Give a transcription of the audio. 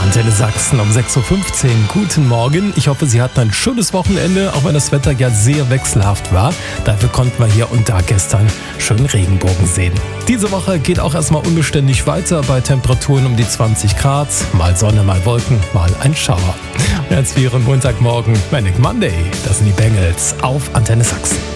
Antenne Sachsen um 6.15 Uhr. Guten Morgen. Ich hoffe, Sie hatten ein schönes Wochenende, auch wenn das Wetter ja sehr wechselhaft war. Dafür konnten wir hier und da gestern schön Regenbogen sehen. Diese Woche geht auch erstmal unbeständig weiter bei Temperaturen um die 20 Grad. Mal Sonne, mal Wolken, mal ein Schauer. Jetzt für Ihren Montagmorgen Manic Monday. Das sind die Bengals auf Antenne Sachsen.